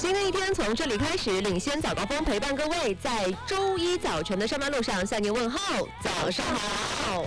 新的一天从这里开始，领先早高峰陪伴各位，在周一早晨的上班路上向您问候，早上好。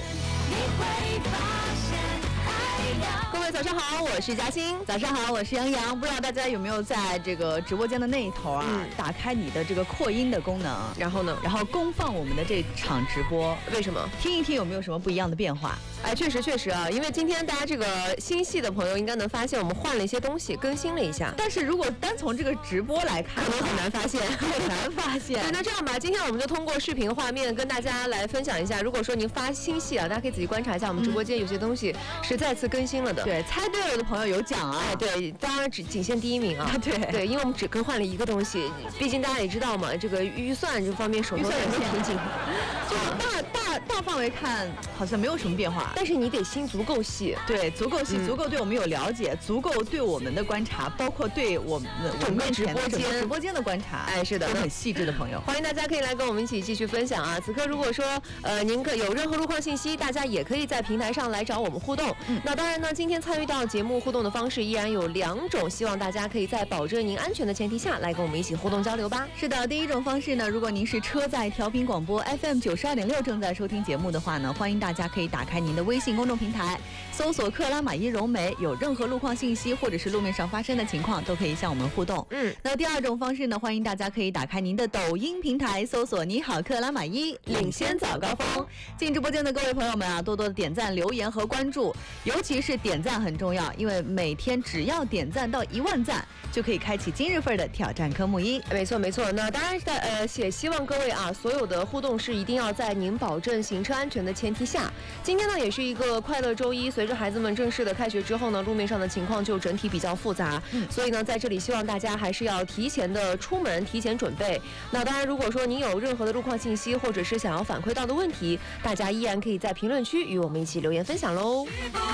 各位早上好，我是嘉欣。 早上好，我是杨洋。不知道大家有没有在这个直播间的那一头啊，打开你的这个扩音的功能， 然后呢， 公放我们的这场直播。 为什么？ 听一听有没有什么不一样的变化？ 哎，确实啊，因为今天大家这个新系的朋友应该能发现，我们换了一些东西，更新了一下。 但是如果单从这个直播来看， 可能很难发现， 很难发现。 对，那这样吧，今天我们就通过视频画面跟大家来分享一下。如果说您发新戏啊，大家可以仔细观察一下，我们直播间有些东西是再次更新了的。 对，猜对了的朋友有奖啊！ 哎，对，当然仅限第一名啊。 对， 因为我们只更换了一个东西，毕竟大家也知道嘛，这个预算这方面手头有些瓶颈。 就大范围看好像没有什么变化， 但是你得心足够细， 对，足够细，足够对我们有了解，足够对我们的观察，包括对我们直播间的观察， 哎，是的， 都很细致的朋友， 欢迎大家可以来跟我们一起继续分享啊！此刻如果说您有任何路况信息，大家也可以在平台上来找我们互动。那当然呢，今天参与到节目互动的方式依然有2种，希望大家可以在保证您安全的前提下来跟我们一起互动交流吧。 是的，第一种方式呢，如果您是车载调频广播 FM 92.6正在收听节目的话呢，欢迎大家可以打开您的微信公众平台，搜索克拉玛依柔美，有任何路况信息或者是路面上发生的情况都可以向我们互动。那第二种方式呢，欢迎大家可以打开您的抖音平台，搜索你好克拉玛依，领先早高峰。进直播间的各位朋友们啊，多多的点赞、留言和关注，尤其是点赞很重要，因为每天只要点赞到1万赞，就可以开启今日份的挑战科目1。 没错。那当然也希望各位啊，所有的互动是一定要在您保证行车安全的前提下。今天呢，也是一个快乐周一，随着孩子们正式的开学之后呢，路面上的情况就整体比较复杂，所以呢，在这里希望大家还是要提前的出门，提前准备。那当然，如果说您有任何的路况信息，或者是想要反馈到的问题，大家依然可以在评论区与我们一起留言分享喽。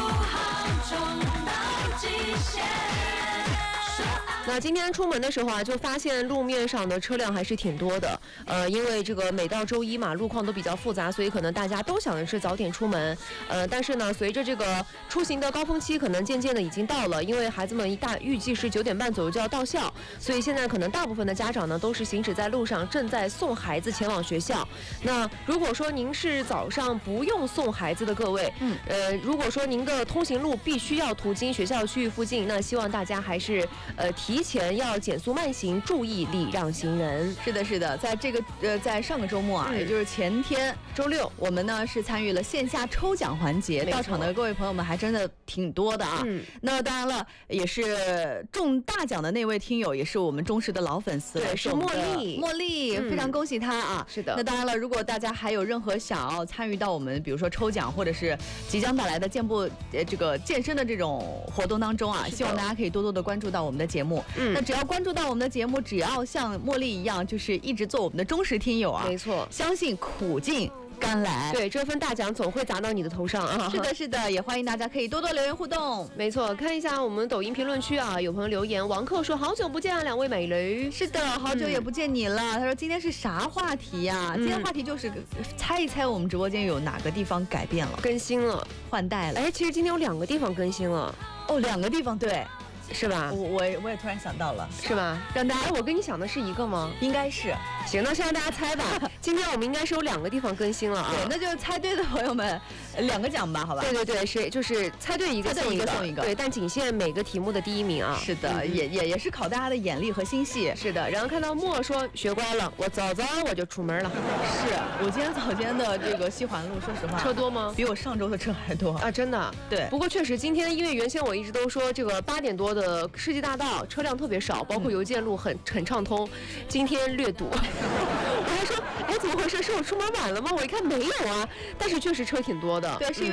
那今天出门的时候啊，就发现路面上的车辆还是挺多的。因为这个每到周一嘛，路况都比较复杂，所以可能大家都想的是早点出门。但是呢，随着这个出行的高峰期可能渐渐的已经到了，因为孩子们预计是9点半左右就要到校，所以现在可能大部分的家长呢都是行驶在路上，正在送孩子前往学校。那如果说您是早上不用送孩子的各位，如果说您的通行路必须要途经学校区域附近，那希望大家还是提前要减速慢行，注意礼让行人。 是的，在上个周末啊，也就是前天周6，我们呢是参与了线下抽奖环节，到场的各位朋友们还真的挺多的啊。那当然了，也是中大奖的那位听友，也是我们忠实的老粉丝， 对，是茉莉， 非常恭喜他啊！ 是的。 那当然了，如果大家还有任何想要参与到我们，比如说抽奖或者是即将到来的这个健身的这种活动当中啊，希望大家可以多多的关注到我们的节目。那只要关注到我们的节目，只要像茉莉一样，就是一直做我们的忠实听友啊， 没错， 相信苦尽甘来， 对，这份大奖总会砸到你的头上啊！ 是的，也欢迎大家可以多多留言互动。 没错，看一下我们抖音评论区啊，有朋友留言，王克说好久不见啊，2位美驴。 是的，好久也不见你了。他说今天是啥话题呀？今天话题就是猜一猜我们直播间有哪个地方改变了， 更新了， 换代了。 哎，其实今天有2个地方更新了。 哦，2个地方，对。 是吧？ 我也突然想到了， 是吧？让大家，我跟你想的是一个吗？ 应该是。 行，那先让大家猜吧。今天我们应该是有2个地方更新了啊。 对，那就猜对的朋友们2个奖吧，好吧？ 对，就是猜对一个送一个。对，但仅限每个题目的第1名啊。 是的，也是考大家的眼力和心细。 是的，然后看到莫说学乖了，我早我就出门了。 是我今天早间的这个西环路，说实话， 车多吗？ 比我上周的车还多啊！真的。 对。不过确实今天，因为原先我一直都说这个8点多的世纪大道车辆特别少，包括邮件路很畅通，今天略堵。我还说，哎，怎么回事？是我出门晚了吗？我一看没有啊，但是确实车挺多的。 对，是因为